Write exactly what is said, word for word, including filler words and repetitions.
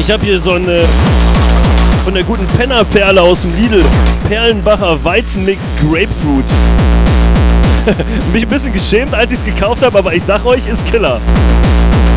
Ich habe hier so eine von der guten Pennerperle aus dem Lidl. Perlenbacher Weizenmix Grapefruit. Mich ein bisschen geschämt, als ich es gekauft habe, aber ich sag euch, ist Killer.